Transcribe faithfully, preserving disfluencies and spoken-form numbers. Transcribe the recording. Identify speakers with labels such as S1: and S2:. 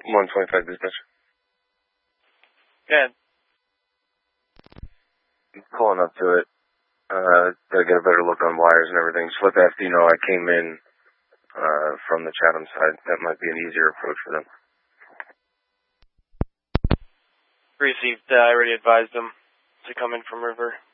S1: one twenty-five dispatch.
S2: Good.
S1: Pulling up to it. Uh, gotta get a better look on wires and everything. Just let the F D know I came in uh, from the Chatham side. That might be an easier approach for them.
S2: Received. Uh, I already advised them to come in from River.